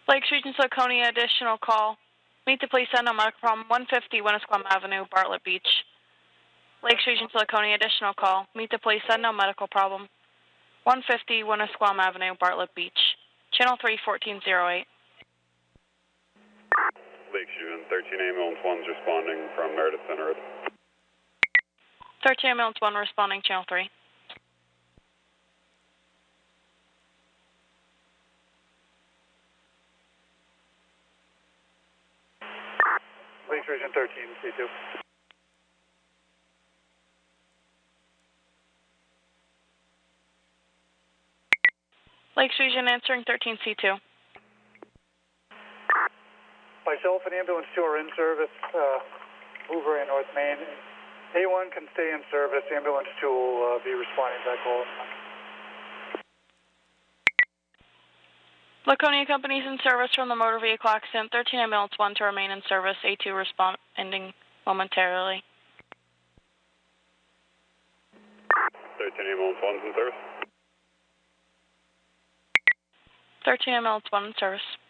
Lakes Region Laconia, additional call. Meet the police on medical problem, 150 Winnisquam Avenue, Bartlett Beach. Lakes Region Laconia, additional call. Meet the police on medical problem, 150 Winnisquam Avenue, Bartlett Beach. Channel 3, 1408. Lakes Region 13 Ambulance 1's responding from Meredith Center. 13 Ambulance 1 responding, Channel 3. Lakes Region 13, C2. Lakes Region answering 13C2. Myself and Ambulance 2 are in service, Hoover and North Main. A1 can stay in service. Ambulance 2 will be responding to that call. Laconia Company's in service from the motor vehicle accident. 13 Ambulance 1 to remain in service. A2 responding momentarily. 13 Ambulance 1's in service. 13 Ambulance 1 in service.